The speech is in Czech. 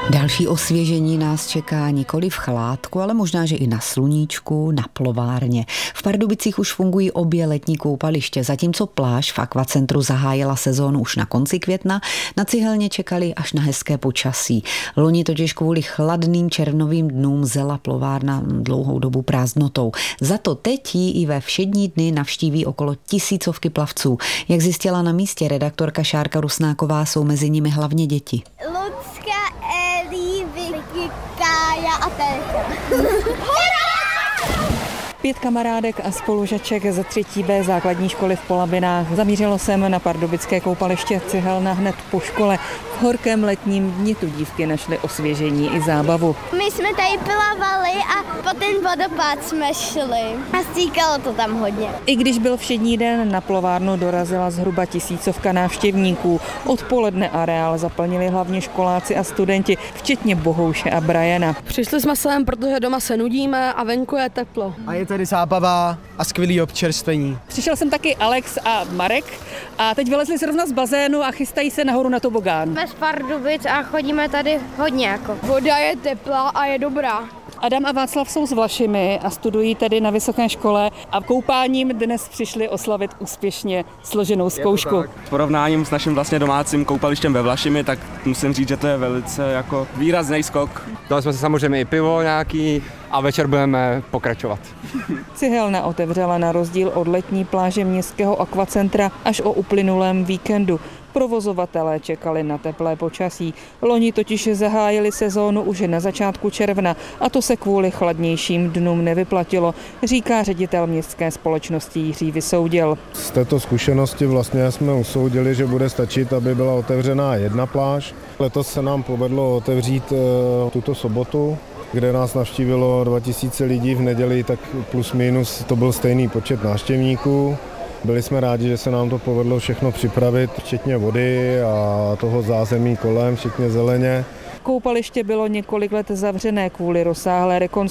Další osvěžení nás čeká nikoli v chládku, ale možná, že i na sluníčku, na plovárně. V Pardubicích už fungují obě letní koupaliště, zatímco pláž v akvacentru zahájila sezónu už na konci května, na Cihelně čekali až na hezké počasí. Loni totiž kvůli chladným červnovým dnům zela plovárna dlouhou dobu prázdnotou. Za to teď jí i ve všední dny navštíví okolo 1000 plavců. Jak zjistila na místě redaktorka Šárka Rusnáková, jsou mezi nimi hlavně děti. Lucka, Eli, Vicky, Kája a Terka. 5 kamarádek a spolužaček ze 3. B základní školy v Polabinách. Zamířilo jsem na pardubické koupaliště Cihelna hned po škole. V horkém letním dni tu dívky našly osvěžení i zábavu. My jsme tady plavali a po ten vodopád jsme šli. A stýkalo to tam hodně. I když byl všední den, na plovárnu dorazila zhruba 1000 návštěvníků. Odpoledne areál zaplnili hlavně školáci a studenti, včetně Bohouše a Briana. Přišli jsme sem, protože doma se nudíme a venku je teplo. A je tady zábava a skvělý občerstvení. Přišel jsem taky Alex a Marek a teď vylezli zrovna z bazénu a chystají se nahoru na tobogán. Jsme z Pardubic a chodíme tady hodně jako. Voda je teplá a je dobrá. Adam a Václav jsou z Vlašimi a studují tedy na vysoké škole a koupáním dnes přišli oslavit úspěšně složenou zkoušku. V porovnáním s naším vlastně domácím koupalištěm ve Vlašimi, tak musím říct, že to je velice jako výrazný skok. Dali jsme si samozřejmě i pivo nějaký a večer budeme pokračovat. Cihelna otevřela na rozdíl od letní pláže městského akvacentra až o uplynulém víkendu. Provozovatelé čekali na teplé počasí. Loni totiž zahájili sezónu už na začátku června a to se kvůli chladnějším dnům nevyplatilo, říká ředitel městské společnosti Jiří Vysoudil. Z této zkušenosti vlastně jsme usoudili, že bude stačit, aby byla otevřená jedna pláž. Letos se nám povedlo otevřít tuto sobotu, kde nás navštívilo 2000 lidí, v neděli tak plus minus to byl stejný počet návštěvníků. Byli jsme rádi, že se nám to povedlo všechno připravit, včetně vody a toho zázemí kolem, včetně zeleně. Koupaliště bylo několik let zavřené kvůli rozsáhlé rekonstrukci.